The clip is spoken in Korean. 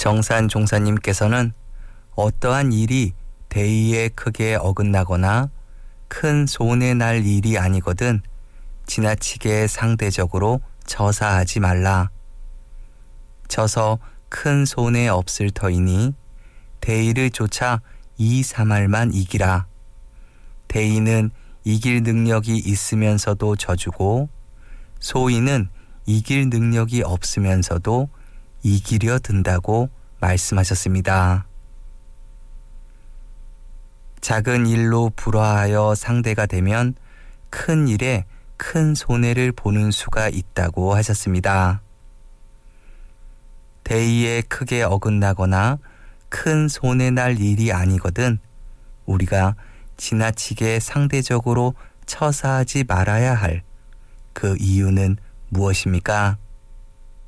정산 종사님께서는 어떠한 일이 대의에 크게 어긋나거나 큰 손해 날 일이 아니거든 지나치게 상대적으로 처사하지 말라. 져서 큰 손해 없을 터이니 대의를 쫓아 2, 3할만 이기라. 대의는 이길 능력이 있으면서도 져주고 소의는 이길 능력이 없으면서도 이기려 든다고 말씀하셨습니다. 작은 일로 불화하여 상대가 되면 큰 일에 큰 손해를 보는 수가 있다고 하셨습니다. 대의에 크게 어긋나거나 큰 손해 날 일이 아니거든 우리가 지나치게 상대적으로 처사하지 말아야 할 그 이유는 무엇입니까?